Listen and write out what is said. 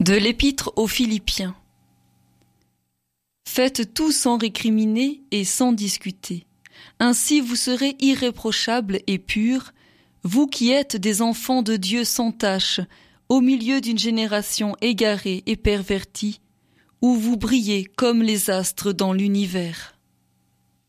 De l'Épître aux Philippiens. Faites tout sans récriminer et sans discuter. Ainsi vous serez irréprochables et purs, vous qui êtes des enfants de Dieu sans tache, au milieu d'une génération égarée et pervertie, où vous brillez comme les astres dans l'univers.